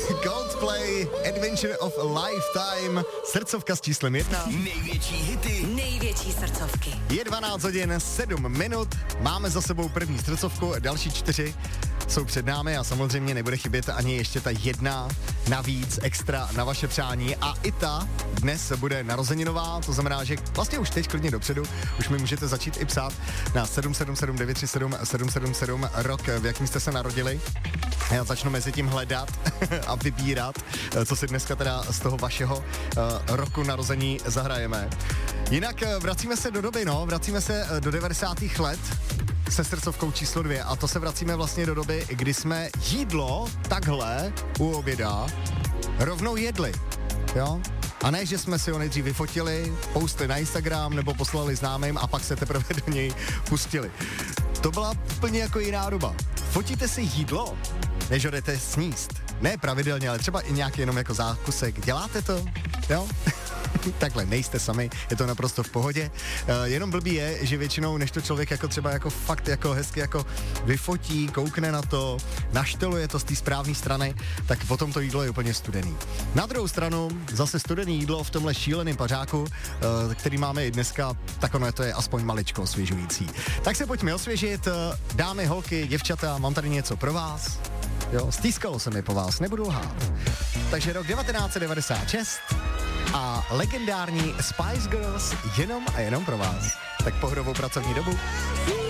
Coldplay, Adventure of a Lifetime, srdcovka s číslem 1. Největší hity, největší srdcovky. Je 12 hodin 7 minut, máme za sebou první srdcovku, další 4 jsou před námi a samozřejmě nebude chybět ani ještě ta jedna navíc extra na vaše přání a i ta dnes bude narozeninová, to znamená, že vlastně už teď klidně dopředu, už mi můžete začít i psát na 777 937 777 rok, v jakým jste se narodili. Já začnu mezi tím hledat a vybírat, co si dneska teda z toho vašeho roku narození zahrajeme. Jinak vracíme se do doby, vracíme se do 90. let se srdcovkou číslo 2 a to se vracíme vlastně do doby, kdy jsme jídlo takhle u oběda rovnou jedli, jo? A ne, že jsme si ho nejdřív vyfotili, postli na Instagram nebo poslali známým a pak se teprve do něj pustili. To byla úplně jako jiná doba. Fotíte si jídlo, než ho jdete sníst. Ne pravidelně, ale třeba i nějaký jenom jako zákusek. Děláte to? Jo? Takhle, nejste sami, je to naprosto v pohodě. Jenom blbý je, že většinou, než to člověk jako třeba jako fakt jako hezky jako vyfotí, koukne na to, našteluje to z té správné strany, tak potom to jídlo je úplně studený. Na druhou stranu, zase studený jídlo v tomhle šíleném pařáku, který máme i dneska, tak ono to je aspoň maličko osvěžující. Tak se pojďme osvěžit, dámy, holky, děvčata, mám tady něco pro vás. Jo, stýskalo se mi po vás, nebudu lhát. Takže rok 1996 a legendární Spice Girls jenom a jenom pro vás. Tak pohodovou pracovní dobu.